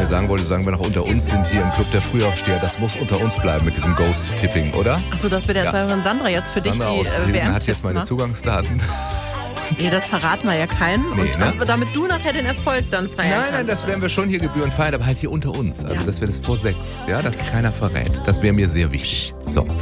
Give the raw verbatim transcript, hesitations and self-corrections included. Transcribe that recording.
mir sagen wollte, sagen wir noch unter uns sind hier im Club der Frühaufsteher. Das muss unter uns bleiben mit diesem Ghost-Tipping, oder? Achso, das wird der Ja. Hörerin Sandra jetzt für Sandra dich die aus äh, Hilden W M hat jetzt meine Zugangsdaten. Nee, das verraten wir ja keinen. Nee, und ne? damit du nachher den Erfolg dann feiern Nein, kannst. nein, das werden wir schon hier gebührend feiern, aber halt hier unter uns. Also, Ja. dass wir das vor sechs, ja, dass keiner verrät. Das wäre mir sehr wichtig. So.